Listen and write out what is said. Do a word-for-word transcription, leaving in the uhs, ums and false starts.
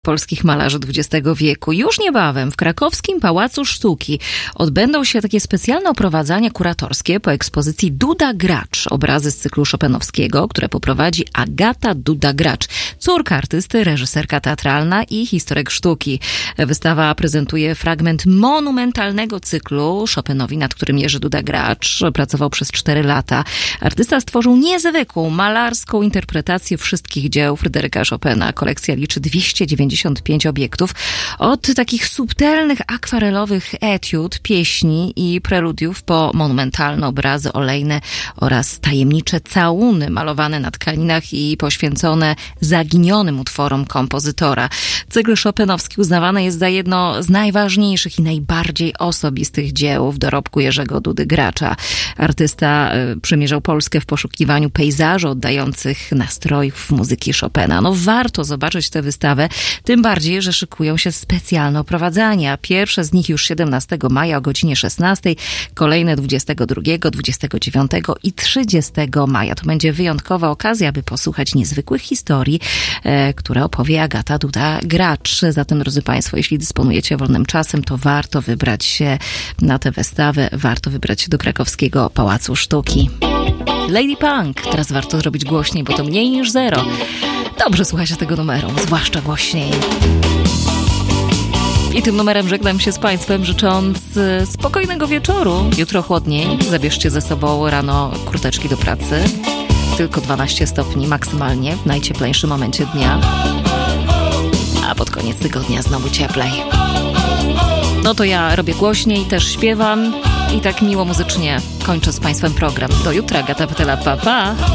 polskich malarzy dwudziestego wieku. Już niebawem w krakowskim Pałacu Sztuki odbędą się takie specjalne oprowadzania kuratorskie po ekspozycji Duda Gracz. Obrazy z cyklu Chopinowskiego, które poprowadzi Agata Duda-Gracz, córka artysty, reżyserka teatralna i historyk sztuki. Wystawa prezentuje fragment monumentalnego cyklu Chopinowi, nad którym Jerzy Duda-Gracz pracował przez cztery lata. Artysta stworzył niezwykłą, malarską interpretację wszystkich dzieł Fryderyka Chopina. Kolekcja liczy dwieście dziewięćdziesiąt pięć obiektów, od takich subtelnych, akwarelowych etiud, pieśni i preludiów po monumentalne obrazy olejne oraz tajemnicze całuny malowane na tkaninach i poświęcone zaginionym utworom kompozytora. Cykl Chopinowski uznawany jest za jedno z najważniejszych i najbardziej osobistych dzieł w dorobku Jerzego Dudy Gracza. Artysta przemierzał Polskę w poszukiwaniu pejzaży oddających nastrojów muzyki Chopina. No warto zobaczyć tę wystawę, tym bardziej, że szykują się specjalne oprowadzania. Pierwsze z nich już siedemnastego maja o godzinie szesnastej, kolejne dwudziestego drugiego, dwudziestego dziewiątego i trzydziestego maja. To będzie wyjątkowa okazja, aby posłuchać niezwykłych historii, e, które opowie Agata Duda-Gracz. Zatem, drodzy Państwo, jeśli dysponujecie wolnym czasem, to warto wybrać się na tę wystawę, warto wybrać się do krakowskiego Pałacu Sztuki. Lady Punk, teraz warto zrobić głośniej, bo to mniej niż zero. Dobrze słucha się tego numeru, zwłaszcza głośniej. I tym numerem żegnam się z Państwem, życząc spokojnego wieczoru. Jutro chłodniej. Zabierzcie ze sobą rano kurteczki do pracy. Tylko dwanaście stopni maksymalnie w najcieplejszym momencie dnia. A pod koniec tygodnia znowu cieplej. No to ja robię głośniej, też śpiewam i tak miło muzycznie kończę z Państwem program. Do jutra, Agata Pytela, pa, pa!